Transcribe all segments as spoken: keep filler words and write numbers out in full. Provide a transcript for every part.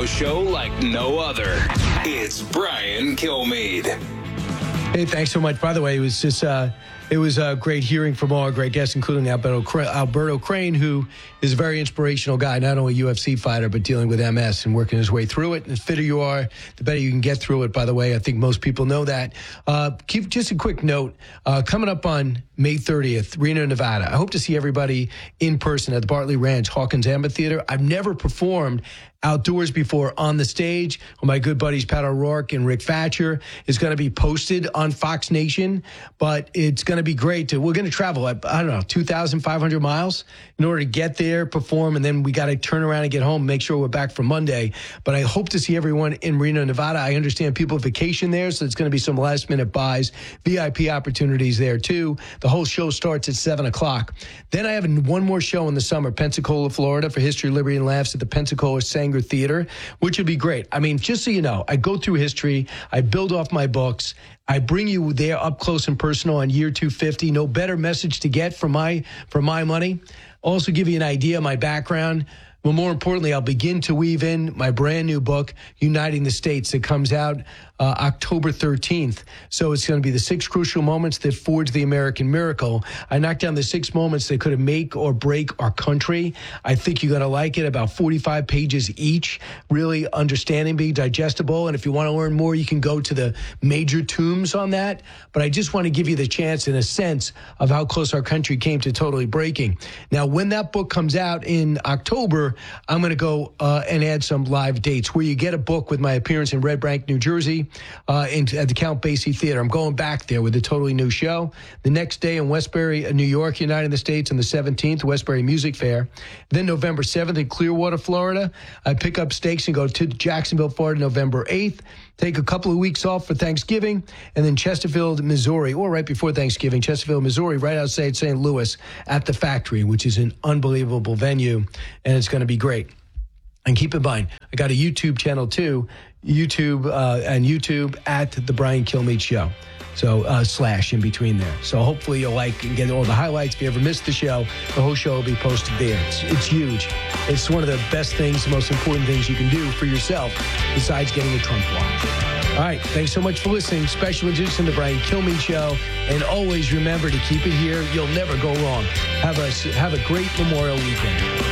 radio show like no other. It's Brian Kilmeade. Hey, thanks so much. By the way, it was just uh, it was uh, great hearing from all our great guests, including Alberto, Alberto Crane, who is a very inspirational guy, not only a U F C fighter, but dealing with M S and working his way through it. And the fitter you are, the better you can get through it, by the way. I think most people know that. Uh, keep just a quick note. Uh, coming up on May thirtieth, Reno, Nevada. I hope to see everybody in person at the Bartley Ranch Hawkins Amphitheater. I've never performed outdoors before on the stage. Well, my good buddies Pat O'Rourke and Rick Thatcher is going to be posted on Fox Nation, but it's going to be great. To, we're going to travel, I don't know, two thousand five hundred miles in order to get there, perform, and then we got to turn around and get home, make sure we're back for Monday. But I hope to see everyone in Reno, Nevada. I understand people vacation there, so it's going to be some last minute buys, V I P opportunities there too. The whole show starts at seven o'clock. Then I have one more show in the summer, Pensacola, Florida, for History, Liberty, and Laughs at the Pensacola Sanger Theater, which would be great. I mean, just so you know, I go through history, I build off my books, I bring you there up close and personal on year two fifty. No better message to get for my for my money. Also give you an idea of my background. But more importantly, I'll begin to weave in my brand new book, Uniting the States, that comes out uh, October thirteenth. So it's going to be the six crucial moments that forged the American miracle. I knocked down the six moments that could have make or break our country. I think you're going to like it. About forty-five pages each, really understanding, being digestible. And if you want to learn more, you can go to the major tombs on that. But I just want to give you the chance and a sense of how close our country came to totally breaking. Now, when that book comes out in October, I'm going to go uh, and add some live dates where you get a book with my appearance in Red Bank, New Jersey, uh, in, at the Count Basie Theater. I'm going back there with a totally new show. The next day in Westbury, New York, United States, on the seventeenth, Westbury Music Fair. Then November seventh in Clearwater, Florida. I pick up stakes and go to Jacksonville, Florida, November eighth. Take a couple of weeks off for Thanksgiving, and then Chesterfield, Missouri, or right before Thanksgiving, Chesterfield, Missouri, right outside Saint Louis at the Factory, which is an unbelievable venue, and it's going to be great. And keep in mind, I got a YouTube channel too, YouTube uh, and YouTube at The Brian Kilmeade Show. So uh, slash in between there. So hopefully you'll like and get all the highlights. If you ever missed the show, the whole show will be posted there. It's, it's huge. It's one of the best things, the most important things you can do for yourself besides getting a Trump watch. All right. Thanks so much for listening. Special edition of The Brian Kilmeade Show. And always remember to keep it here. You'll never go wrong. Have a, have a great Memorial weekend.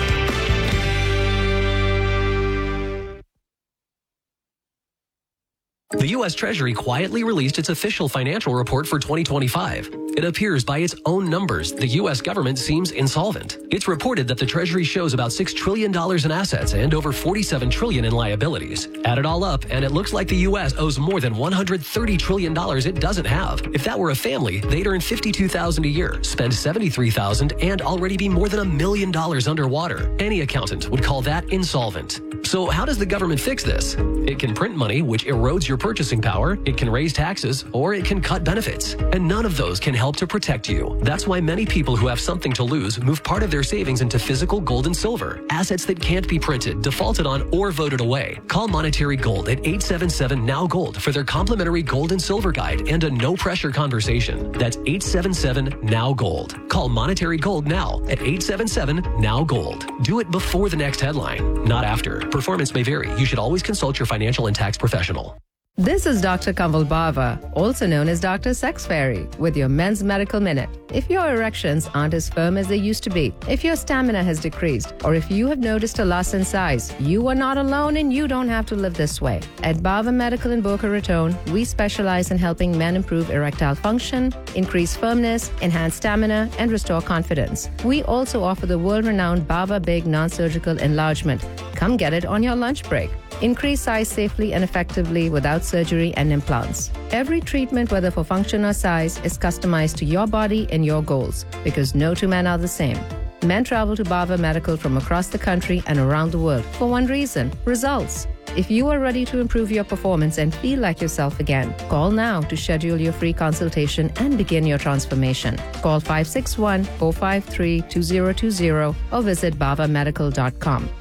The U S Treasury quietly released its official financial report for twenty twenty-five. It appears by its own numbers, the U S government seems insolvent. It's reported that the Treasury shows about six trillion dollars in assets and over forty-seven trillion dollars in liabilities. Add it all up, and it looks like the U S owes more than one hundred thirty trillion dollars it doesn't have. If that were a family, they'd earn fifty-two thousand dollars a year, spend seventy-three thousand dollars, and already be more than a million dollars underwater. Any accountant would call that insolvent. So how does the government fix this? It can print money, which erodes your purchasing power, it can raise taxes, or it can cut benefits. And none of those can help to protect you. That's why many people who have something to lose move part of their savings into physical gold and silver, assets that can't be printed, defaulted on, or voted away. Call Monetary Gold at eight seven seven N O W Gold for their complimentary gold and silver guide and a no-pressure conversation. That's eight seven seven N O W Gold. Call Monetary Gold now at eight seven seven N O W Gold. Do it before the next headline, not after. Performance may vary. You should always consult your financial and tax professional. This is Doctor Kanwal Bava, also known as Doctor Sex Fairy, with your Men's Medical Minute. If your erections aren't as firm as they used to be, if your stamina has decreased, or if you have noticed a loss in size, you are not alone and you don't have to live this way. At Bava Medical in Boca Raton, we specialize in helping men improve erectile function, increase firmness, enhance stamina, and restore confidence. We also offer the world-renowned Bava Big non-surgical enlargement. Come get it on your lunch break. Increase size safely and effectively without surgery and implants. Every treatment, whether for function or size, is customized to your body and your goals, because no two men are the same. Men travel to Bava Medical from across the country and around the world for one reason: results. If you are ready to improve your performance and feel like yourself again, call now to schedule your free consultation and begin your transformation. Call five six one, four five three, two zero two zero or visit bava medical dot com.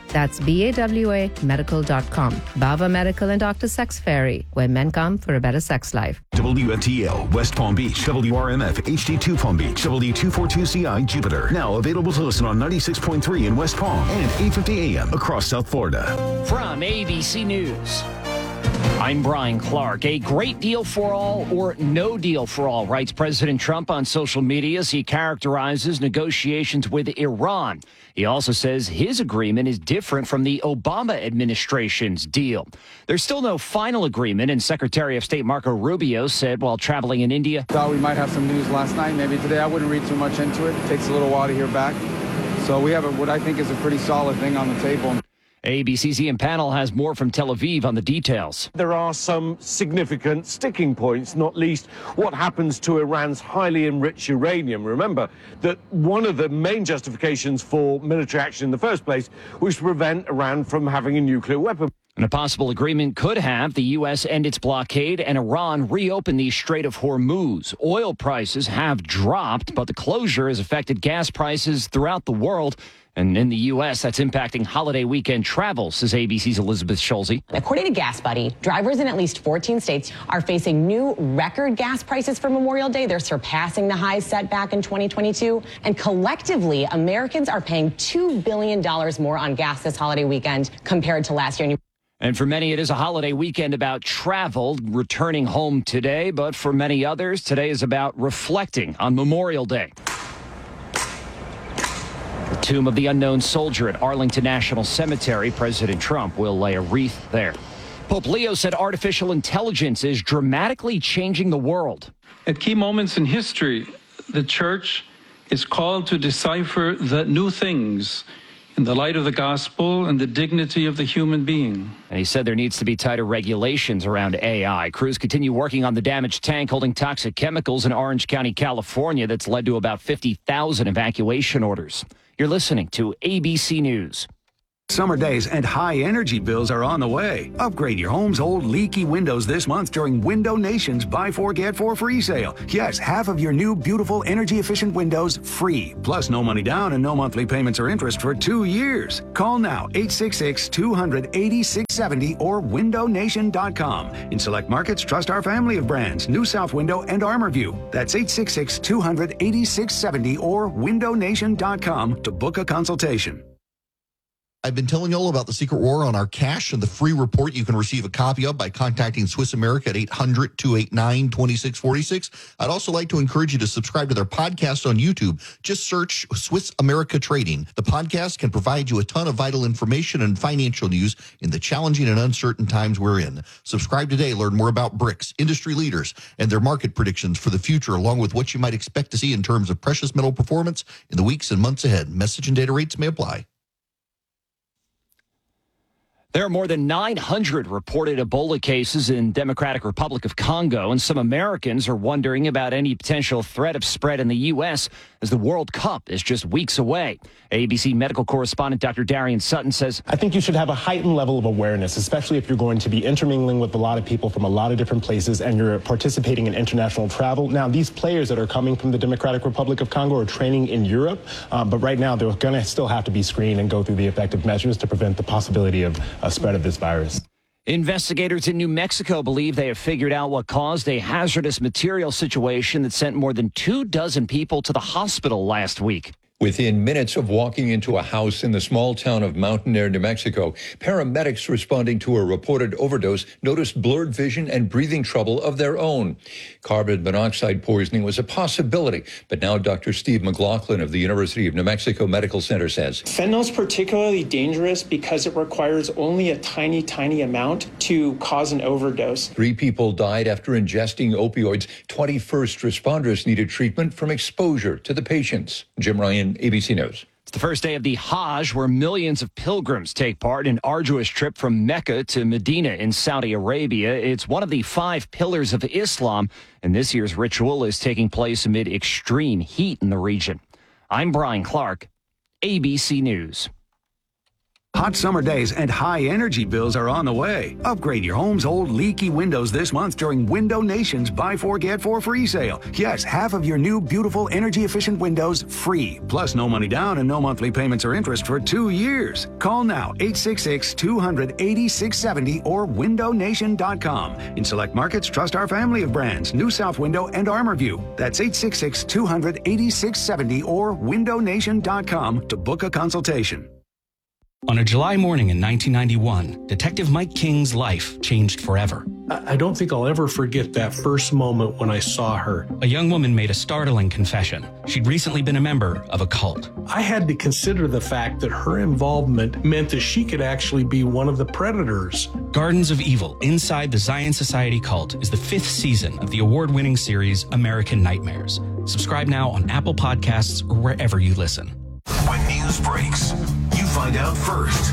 That's B A W A medical dot com. Bava Medical and Doctor Sex Fairy, where men come for a better sex life. W F T L, West Palm Beach, W R M F, H D two Palm Beach, W two forty-two C I, Jupiter. Now available to listen on ninety-six point three in West Palm and eight fifty A M across South Florida. From A B C News, I'm Brian Clark. A great deal for all or no deal for all, writes President Trump on social media as he characterizes negotiations with Iran. He also says his agreement is different from the Obama administration's deal. There's still no final agreement, and Secretary of State Marco Rubio said while traveling in India, thought we might have some news last night, maybe today. I wouldn't read too much into it. It takes a little while to hear back. So we have a, what I think is a pretty solid thing on the table. A B C's Ian Pannell has more from Tel Aviv on the details. There are some significant sticking points, not least what happens to Iran's highly enriched uranium. Remember that one of the main justifications for military action in the first place was to prevent Iran from having a nuclear weapon. And a possible agreement could have the U S end its blockade and Iran reopen the Strait of Hormuz. Oil prices have dropped, but the closure has affected gas prices throughout the world. And in the U S, that's impacting holiday weekend travel, says A B C's Elizabeth Schulze. According to Gas Buddy, drivers in at least fourteen states are facing new record gas prices for Memorial Day. They're surpassing the highs set back in twenty twenty-two. And collectively, Americans are paying two billion dollars more on gas this holiday weekend compared to last year. And for many, it is a holiday weekend about travel, returning home today. But for many others, today is about reflecting on Memorial Day. The tomb of the unknown soldier at Arlington National Cemetery. President Trump will lay a wreath there. Pope Leo said artificial intelligence is dramatically changing the world. At key moments in history, the church is called to decipher the new things in the light of the gospel and the dignity of the human being. And he said there needs to be tighter regulations around A I. Crews continue working on the damaged tank holding toxic chemicals in Orange County, California, that's led to about fifty thousand evacuation orders. You're listening to A B C News. Summer days and high energy bills are on the way. Upgrade your home's old leaky windows this month during Window Nation's Buy Four, Get Four free sale. Yes, half of your new, beautiful, energy-efficient windows free. Plus no money down and no monthly payments or interest for two years. Call now, eight six six, two hundred, eighty-six seventy or window nation dot com. In select markets, trust our family of brands, New South Window and ArmorView. That's eight six six, two hundred, eighty-six seventy or window nation dot com to book a consultation. I've been telling you all about the secret war on our cash and the free report you can receive a copy of by contacting Swiss America at eight hundred, two eight nine, two six four six. I'd also like to encourage you to subscribe to their podcast on YouTube. Just search Swiss America Trading. The podcast can provide you a ton of vital information and financial news in the challenging and uncertain times we're in. Subscribe today. Learn more about B R I C S, industry leaders, and their market predictions for the future, along with what you might expect to see in terms of precious metal performance in the weeks and months ahead. Message and data rates may apply. There are more than nine hundred reported Ebola cases in Democratic Republic of Congo, and some Americans are wondering about any potential threat of spread in the U S as the World Cup is just weeks away. A B C medical correspondent Doctor Darian Sutton says, I think you should have a heightened level of awareness, especially if you're going to be intermingling with a lot of people from a lot of different places and you're participating in international travel. Now, these players that are coming from the Democratic Republic of Congo are training in Europe, um, but right now they're going to still have to be screened and go through the effective measures to prevent the possibility of a spread of this virus. Investigators in New Mexico believe they have figured out what caused a hazardous material situation that sent more than two dozen people to the hospital last week. Within minutes of walking into a house in the small town of Mountain Air, New Mexico, paramedics responding to a reported overdose noticed blurred vision and breathing trouble of their own. Carbon monoxide poisoning was a possibility, but now Doctor Steve McLaughlin of the University of New Mexico Medical Center says fentanyl is particularly dangerous because it requires only a tiny, tiny amount to cause an overdose. Three people died after ingesting opioids. twenty first responders needed treatment from exposure to the patients. Jim Ryan, A B C News. It's the first day of the Hajj, where millions of pilgrims take part in an arduous trip from Mecca to Medina in Saudi Arabia. It's one of the five pillars of Islam, and this year's ritual is taking place amid extreme heat in the region. I'm Brian Clark, A B C News. Hot summer days and high energy bills are on the way. Upgrade your home's old leaky windows this month during Window Nation's Buy Four Get Four free sale. Yes, half of your new beautiful energy efficient windows free. Plus no money down and no monthly payments or interest for two years. Call now eight six six, two hundred, eighty-six seventy or window nation dot com. In select markets, trust our family of brands, New South Window and ArmorView. That's eight six six, two hundred, eighty-six seventy or window nation dot com to book a consultation. On a July morning in nineteen ninety-one, Detective Mike King's life changed forever. I don't think I'll ever forget that first moment when I saw her. A young woman made a startling confession. She'd recently been a member of a cult. I had to consider the fact that her involvement meant that she could actually be one of the predators. Gardens of Evil Inside the Zion Society Cult is the fifth season of the award-winning series American Nightmares. Subscribe now on Apple Podcasts or wherever you listen. When news breaks, you find out first.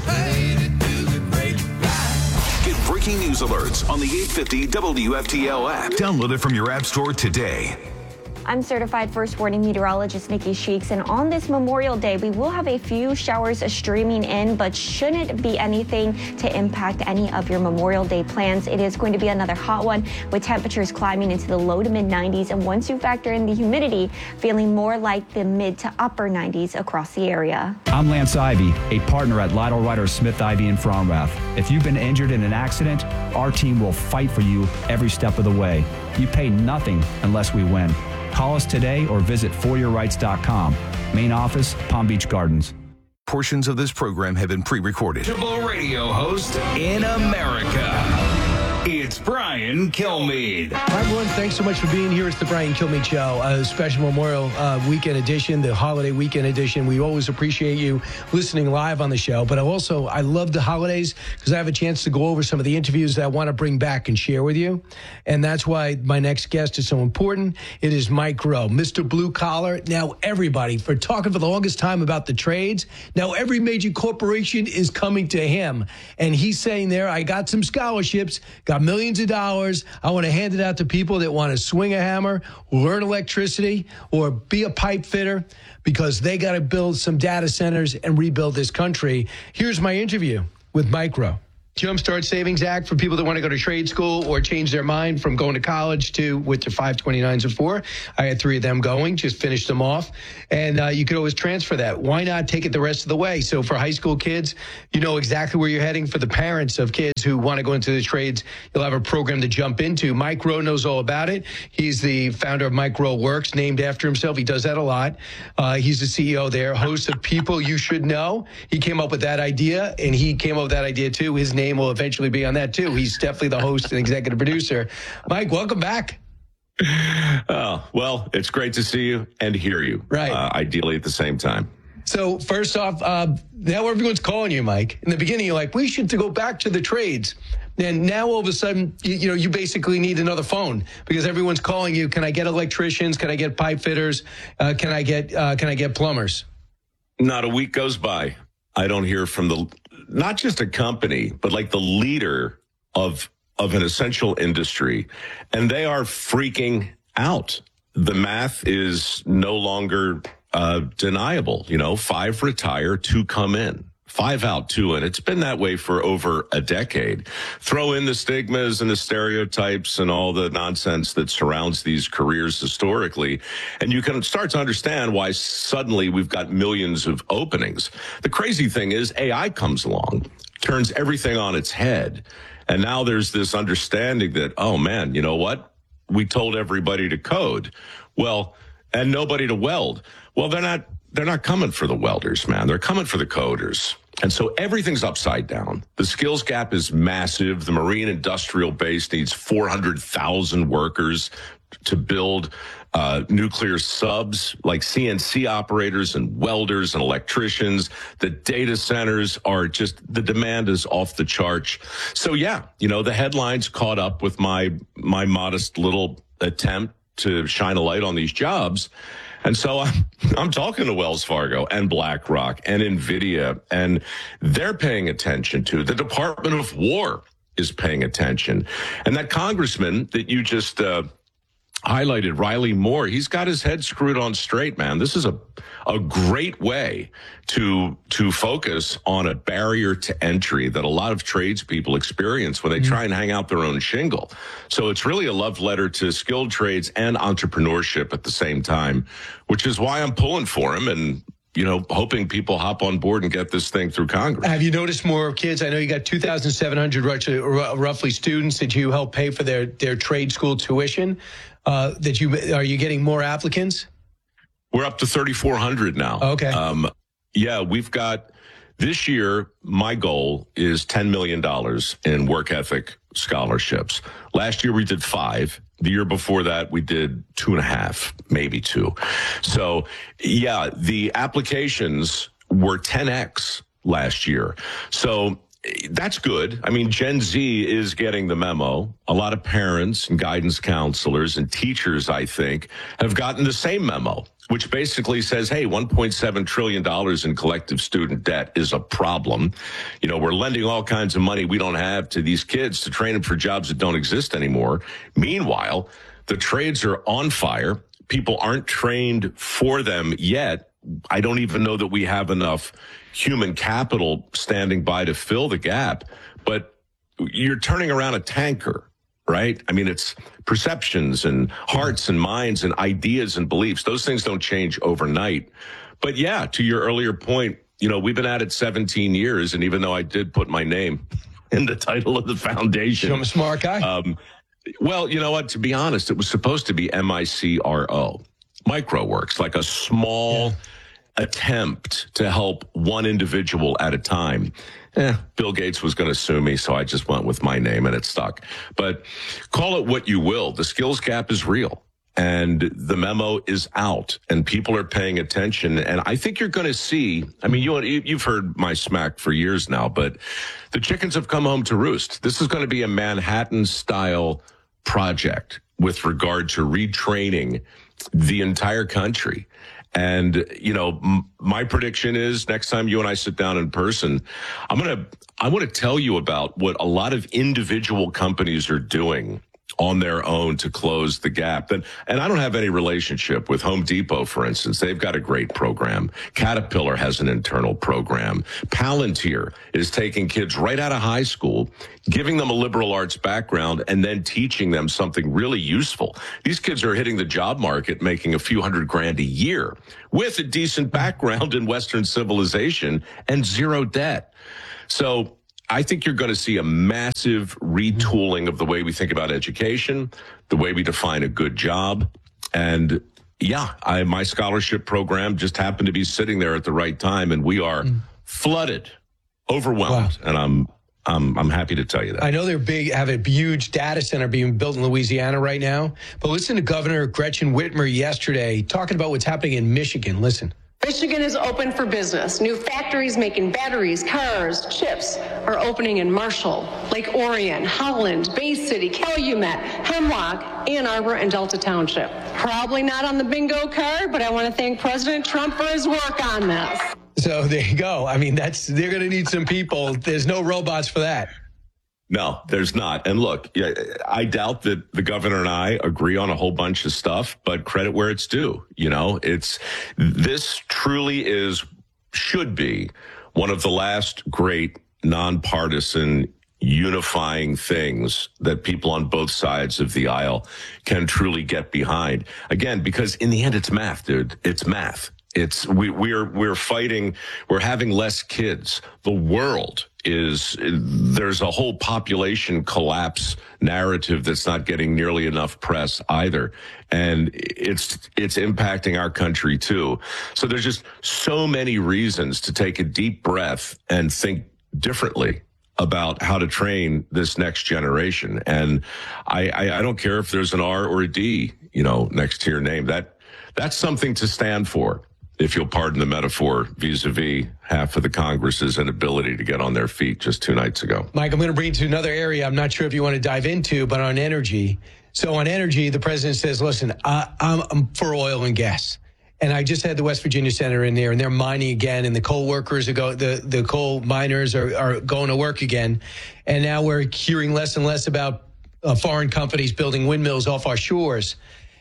Get breaking news alerts on the eight fifty W F T L app. Download it from your app store today. I'm certified first warning meteorologist Nikki Sheeks, and on this Memorial Day, we will have a few showers streaming in, but shouldn't be anything to impact any of your Memorial Day plans. It is going to be another hot one with temperatures climbing into the low to mid nineties, and once you factor in the humidity, feeling more like the mid to upper nineties across the area. I'm Lance Ivy, a partner at Lytle Ryder Smith Ivy in Fromrath. If you've been injured in an accident, our team will fight for you every step of the way. You pay nothing unless we win. Call us today or visit for your rights dot com. Main office, Palm Beach Gardens. Portions of this program have been pre-recorded. Radio host in America. It's Brian Kilmeade. Hi, everyone. Thanks so much for being here. It's the Brian Kilmeade Show, a special Memorial uh, Weekend edition, the holiday weekend edition. We always appreciate you listening live on the show. But I also, I love the holidays because I have a chance to go over some of the interviews that I want to bring back and share with you. And that's why my next guest is so important. It is Mike Rowe, Mister Blue Collar. Now, everybody, for talking for the longest time about the trades, now every major corporation is coming to him. And he's saying there, I got some scholarships, got millions of dollars. I want to hand it out to people that want to swing a hammer, learn electricity, or be a pipe fitter because they got to build some data centers and rebuild this country. Here's my interview with Mike Rowe. Jumpstart Savings Act for people that want to go to trade school or change their mind from going to college to with their five twenty-nines and four. I had three of them going, just finished them off. And uh, you could always transfer that. Why not take it the rest of the way? So for high school kids, you know exactly where you're heading. For the parents of kids who want to go into the trades, you'll have a program to jump into. Mike Rowe knows all about it. He's the founder of Mike Rowe Works, named after himself. He does that a lot. Uh, he's the C E O there, host of People You Should Know. He came up with that idea, and he came up with that idea, too. His name will eventually be on that too. He's definitely the host and executive producer. Mike, welcome back. Oh, well, it's great to see you and hear you. Right. Uh, ideally at the same time. So first off, uh, now everyone's calling you, Mike. In the beginning, you're like, we should to go back to the trades. And now all of a sudden, you, you know, you basically need another phone because everyone's calling you. Can I get electricians? Can I get pipe fitters? Uh, can I get uh, can I get plumbers? Not a week goes by. I don't hear from the not just a company, but like the leader of of an essential industry, and they are freaking out. The math is no longer uh, deniable. You know, five retire, two come in. Five out, two in. It's been that way for over a decade. Throw in the stigmas and the stereotypes and all the nonsense that surrounds these careers historically, and you can start to understand why suddenly we've got millions of openings. The crazy thing is A I comes along, turns everything on its head, and now there's this understanding that, oh, man, you know what? We told everybody to code. Well, and nobody to weld. Well, they're not They're not coming for the welders, man. They're coming for the coders. And so everything's upside down. The skills gap is massive. The marine industrial base needs four hundred thousand workers to build uh, nuclear subs like C N C operators and welders and electricians. The data centers are just, the demand is off the charts. So, yeah, you know, the headlines caught up with my my modest little attempt to shine a light on these jobs. And so I'm, I'm talking to Wells Fargo and BlackRock and NVIDIA, and they're paying attention to. The Department of War is paying attention. And that congressman that you just uh, highlighted Riley Moore. He's got his head screwed on straight, man. This is a a great way to to focus on a barrier to entry that a lot of tradespeople experience when they try and hang out their own shingle. So it's really a love letter to skilled trades and entrepreneurship at the same time, which is why I'm pulling for him and, you know, hoping people hop on board and get this thing through Congress. Have you noticed more kids? I know you got two thousand seven hundred roughly students that you help pay for their, their trade school tuition. Uh, that you are you getting more applicants? We're up to thirty-four hundred now. Okay. Um, yeah, we've got this year. My goal is ten million dollars in work ethic scholarships. Last year we did five. The year before that, we did two and a half, maybe two. So, yeah, the applications were ten X last year. So that's good. I mean, Gen Z is getting the memo. A lot of parents and guidance counselors and teachers, I think, have gotten the same memo, which basically says, hey, one point seven trillion dollars in collective student debt is a problem. You know, we're lending all kinds of money we don't have to these kids to train them for jobs that don't exist anymore. Meanwhile, the trades are on fire. People aren't trained for them yet. I don't even know that we have enough human capital standing by to fill the gap. But you're turning around a tanker, right? I mean, it's perceptions and hearts and minds and ideas and beliefs. Those things don't change overnight. But yeah, to your earlier point, you know, we've been at it seventeen years. And even though I did put my name in the title of the foundation. I'm a smart guy. Um, well, you know what? To be honest, it was supposed to be M I C R O, MicroWorks, like a small... Yeah. attempt to help one individual at a time. Eh, Bill Gates was going to sue me, so I just went with my name and it stuck. But call it what you will. The skills gap is real and the memo is out and people are paying attention. And I think you're going to see, I mean, you, you've heard my smack for years now, but the chickens have come home to roost. This is going to be a Manhattan style project with regard to retraining the entire country. And, you know, m- my prediction is next time you and I sit down in person, I'm going to, I want to tell you about what a lot of individual companies are doing on their own to close the gap. And, and I don't have any relationship with Home Depot, for instance. They've got a great program. Caterpillar has an internal program. Palantir is taking kids right out of high school, giving them a liberal arts background, and then teaching them something really useful. These kids are hitting the job market, making a few hundred grand a year with a decent background in Western civilization and zero debt. So I think you're going to see a massive retooling of the way we think about education, the way we define a good job. And yeah, I, my scholarship program just happened to be sitting there at the right time, and we are mm. flooded, overwhelmed. Wow. And I'm, I'm, I'm happy to tell you that. I know they're big, have a huge data center being built in Louisiana right now, but listen to Governor Gretchen Whitmer yesterday talking about what's happening in Michigan. Listen. Michigan is open for business. New factories making batteries, cars, chips are opening in Marshall, Lake Orion, Holland, Bay City, Calumet, Hemlock, Ann Arbor, and Delta Township. Probably not on the bingo card, but I want to thank President Trump for his work on this. So there you go. I mean, that's they're going to need some people. There's no robots for that. No, there's not. And look, I doubt that the governor and I agree on a whole bunch of stuff, but credit where it's due. You know, it's this truly is, should be one of the last great nonpartisan unifying things that people on both sides of the aisle can truly get behind. Again, because in the end, it's math, dude. It's math. It's we we're we're fighting. We're having less kids. The world is there's a whole population collapse narrative that's not getting nearly enough press either, and it's it's impacting our country too. So there's just so many reasons to take a deep breath and think differently about how to train this next generation. And I I, I don't care if there's an R or a D, you know, next to your name. That that's something to stand for, if you'll pardon the metaphor, vis-a-vis half of the Congress's inability to get on their feet just two nights ago. Mike, I'm going to bring you to another area I'm not sure if you want to dive into, but on energy. So on energy, the president says, listen, I, I'm, I'm for oil and gas. And I just had the West Virginia Senator in there, and they're mining again, and the coal workers are go, the, the coal miners are, are going to work again. And now we're hearing less and less about uh, foreign companies building windmills off our shores.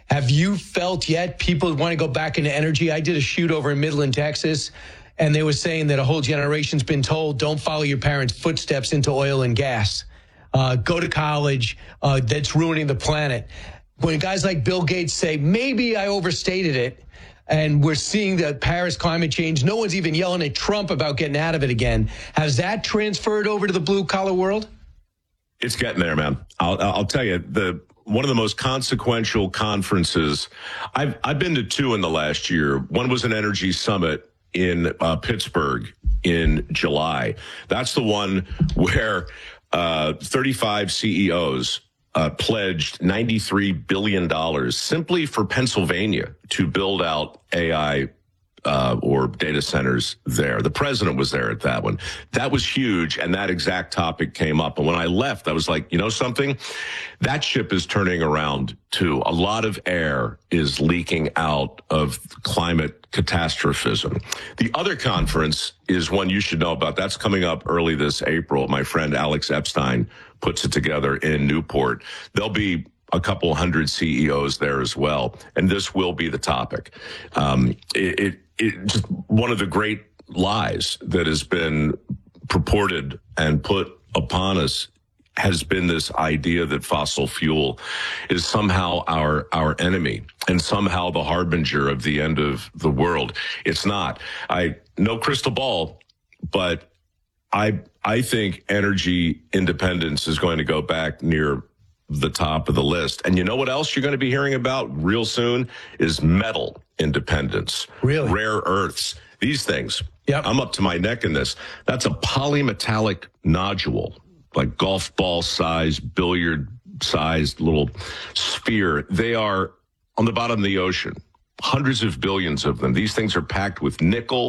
Have you felt yet people want to go back into energy? I did a shoot over in Midland, Texas, and they were saying that a whole generation's been told, don't follow your parents' footsteps into oil and gas. Uh, go to college. Uh, that's ruining the planet. When guys like Bill Gates say, maybe I overstated it, and we're seeing the Paris climate change, no one's even yelling at Trump about getting out of it again. Has that transferred over to the blue-collar world? It's getting there, man. I'll, I'll tell you, the one of the most consequential conferences, I've, I've been to two in the last year. One was an energy summit in uh, Pittsburgh in July. That's the one where uh, thirty-five C E Os uh, pledged ninety-three billion dollars simply for Pennsylvania to build out A I Uh, or data centers there. The president was there at that one. That was huge, and that exact topic came up. And when I left, I was like, you know something? That ship is turning around, too. A lot of air is leaking out of climate catastrophism. The other conference is one you should know about. That's coming up early this April. My friend Alex Epstein puts it together in Newport. There'll be a couple hundred C E Os there as well, and this will be the topic. Um, it, it It, just one of the great lies that has been purported and put upon us has been this idea that fossil fuel is somehow our our enemy and somehow the harbinger of the end of the world. It's not. I no crystal ball, but I I think energy independence is going to go back near the top of the list. And you know what else you're going to be hearing about real soon is metal independence. Really? Rare earths. These things. Yep. I'm up to my neck in this. That's a polymetallic nodule, like golf ball size, billiard sized little sphere. They are on the bottom of the ocean. Hundreds of billions of them. These things are packed with nickel,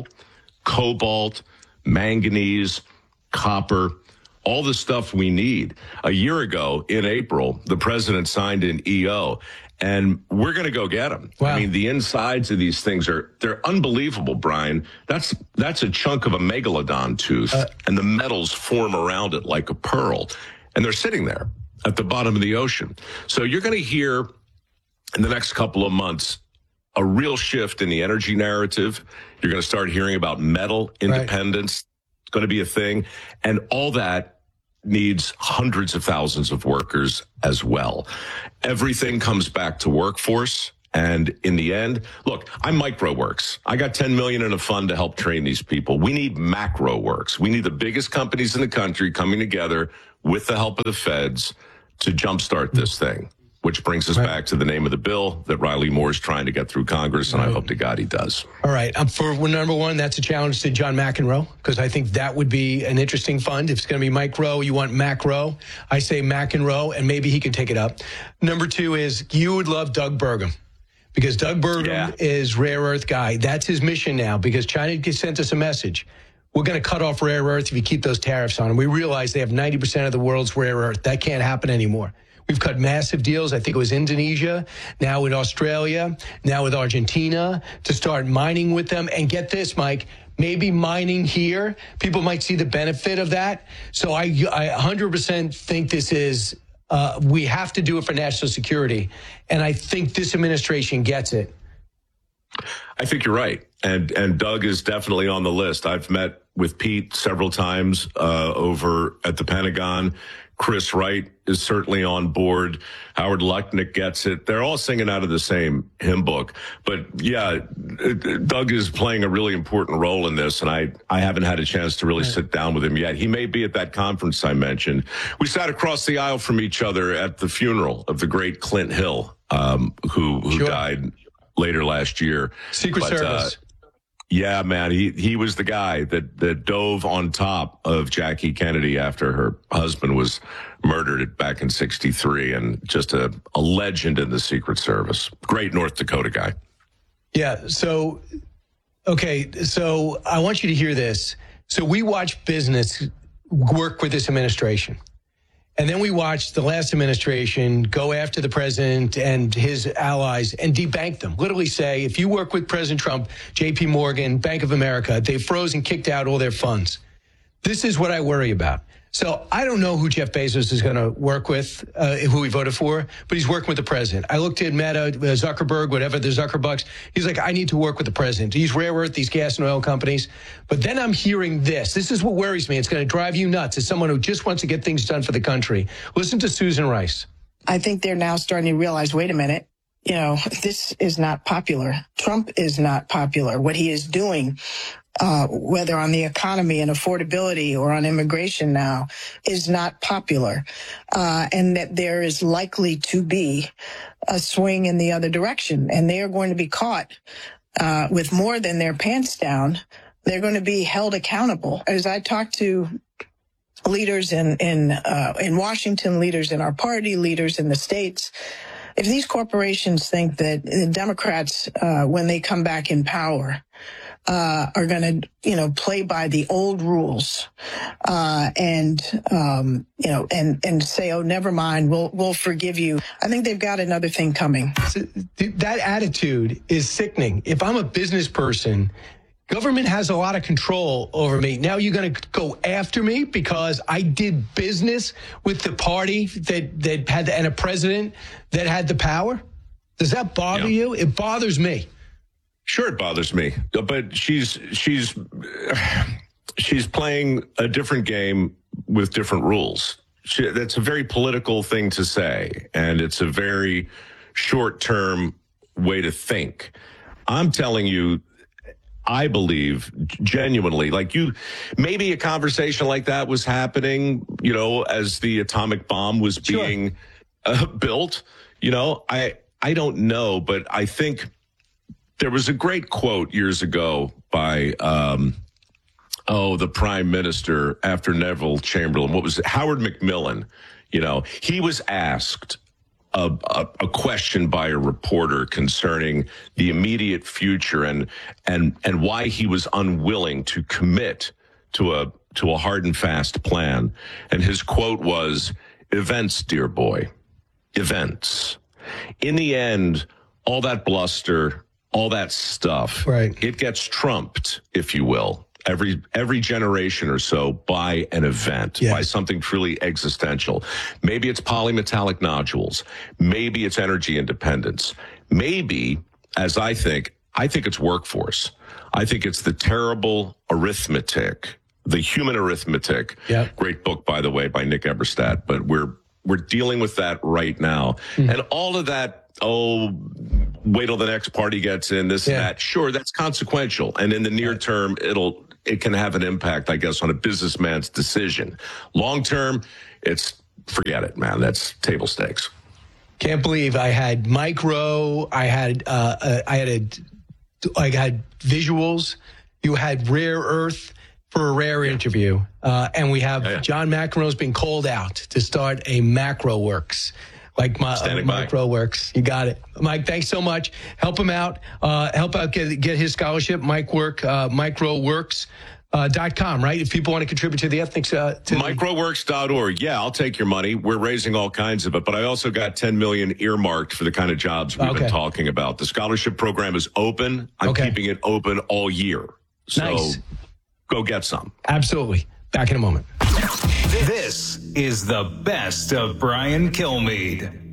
cobalt, manganese, copper, all the stuff we need. A year ago in April, the president signed an E O, and we're going to go get them. Wow. I mean, the insides of these things are, they're unbelievable, Brian. That's that's a chunk of a megalodon tooth, uh, and the metals form around it like a pearl, and they're sitting there at the bottom of the ocean. So you're going to hear in the next couple of months a real shift in the energy narrative. You're going to start hearing about metal independence. Right. It's going to be a thing, and all that needs hundreds of thousands of workers as well. Everything comes back to workforce. And in the end, look, I'm MicroWorks. I got ten million dollars in a fund to help train these people. We need MacroWorks. We need the biggest companies in the country coming together with the help of the feds to jumpstart this thing, which brings us right back to the name of the bill that Riley Moore is trying to get through Congress, and right. I hope to God he does. All right. Um, for number one, that's a challenge to John McEnroe, because I think that would be an interesting fund. If it's going to be Mike Rowe, you want Macro. I say McEnroe, and maybe he can take it up. Number two is you would love Doug Burgum, because Doug Burgum yeah. is rare earth guy. That's his mission now, because China sent us a message. We're going to cut off rare earth if you keep those tariffs on. And we realize they have ninety percent of the world's rare earth. That can't happen anymore. We've cut massive deals. I think it was Indonesia, now with Australia, now with Argentina, to start mining with them. And get this, Mike, maybe mining here, people might see the benefit of that. So I, I one hundred percent think this is, uh, we have to do it for national security. And I think this administration gets it. I think you're right. And and Doug is definitely on the list. I've met with Pete several times uh, over at the Pentagon. Chris Wright is certainly on board. Howard Lutnick gets it. They're all singing out of the same hymn book. But yeah, Doug is playing a really important role in this, and I, I haven't had a chance to really sit down with him yet. He may be at that conference I mentioned. We sat across the aisle from each other at the funeral of the great Clint Hill, um, who, who sure. died later last year. Secret but, Service. Uh, Yeah, man, he, he was the guy that, that dove on top of Jackie Kennedy after her husband was murdered back in sixty-three, and just a, a legend in the Secret Service. Great North Dakota guy. Yeah, so, okay, so I want you to hear this. So we watch business work with this administration. And then we watched the last administration go after the president and his allies and debank them. Literally say, if you work with President Trump, J P Morgan, Bank of America, they froze and kicked out all their funds. This is what I worry about. So I don't know who Jeff Bezos is going to work with, uh, who he voted for, but he's working with the president. I looked at Meta, Zuckerberg, whatever, the Zuckerbucks. He's like, I need to work with the president. These rare earth, these gas and oil companies. But then I'm hearing this. This is what worries me. It's going to drive you nuts as someone who just wants to get things done for the country. Listen to Susan Rice. I think they're now starting to realize, wait a minute, you know, this is not popular. Trump is not popular. What he is doing, Uh, whether on the economy and affordability or on immigration now, is not popular. Uh, and that there is likely to be a swing in the other direction. And they are going to be caught uh, with more than their pants down. They're going to be held accountable. As I talk to leaders in, in, uh, in Washington, leaders in our party, leaders in the states, if these corporations think that the Democrats, uh, when they come back in power, Uh, are going to, you know, play by the old rules, uh, and, um, you know, and, and say, oh, never mind, we'll, we'll forgive you. I think they've got another thing coming. So that attitude is sickening. If I'm a business person, government has a lot of control over me. Now you're going to go after me because I did business with the party that, that had, and a president that had the power? Does that bother yeah. you? It bothers me. Sure, it bothers me, but she's she's she's playing a different game with different rules. She, that's a very political thing to say, and it's a very short-term way to think. I'm telling you, I believe genuinely, like you, maybe a conversation like that was happening, you know, as the atomic bomb was sure. being uh, built. You know, I I don't know, but I think. There was a great quote years ago by, um, oh, the prime minister after Neville Chamberlain. What was it? Howard Macmillan. You know, he was asked a, a, a question by a reporter concerning the immediate future and and and why he was unwilling to commit to a to a hard and fast plan. And his quote was, "Events, dear boy, events." In the end, all that bluster, all that stuff, right. it gets trumped, if you will, every every generation or so by an event, yeah. by something truly existential. Maybe it's polymetallic nodules. Maybe it's energy independence. Maybe, as I think, I think it's workforce. I think it's the terrible arithmetic, the human arithmetic. Yeah. Great book, by the way, by Nick Eberstadt. But we're we're dealing with that right now. Mm. And all of that, oh, wait till the next party gets in, this yeah. and that. Sure, that's consequential. And in the near right. term, it'll it can have an impact, I guess, on a businessman's decision. Long term, it's forget it, man. That's table stakes. Can't believe I had micro, I had uh, uh, I had a, I had visuals. You had rare earth for a rare yeah. interview, uh, and we have yeah, yeah. John McEnroe's been called out to start a Macro Works. Like my uh, Micro Works. You got it. Mike, thanks so much. Help him out. Uh, help out get, get his scholarship. Mike Work, uh, Micro Works. Uh, dot com, right? If people want to contribute to the ethnics. Uh, to Microworks dot org. Yeah, I'll take your money. We're raising all kinds of it, but I also got ten million earmarked for the kind of jobs we've okay. been talking about. The scholarship program is open. I'm okay. keeping it open all year. So nice. Go get some. Absolutely. Back in a moment. This is the best of Brian Kilmeade.